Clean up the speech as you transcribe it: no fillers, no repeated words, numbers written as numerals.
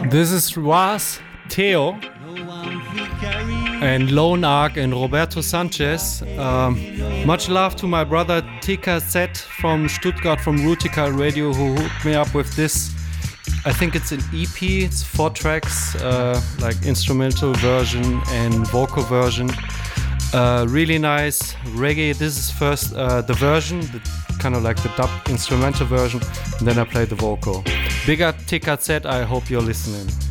This is Roas, Theo, and Lone Ark and Roberto Sanchez. Much love to my brother Tika Z from Stuttgart from Rutica Radio, who hooked me up with this. I think it's an EP, it's 4 tracks, like instrumental version and vocal version. Really nice reggae. This is first the version, kind of like the dub instrumental version, and then I play the vocal. Big up Tika Z, I hope you're listening.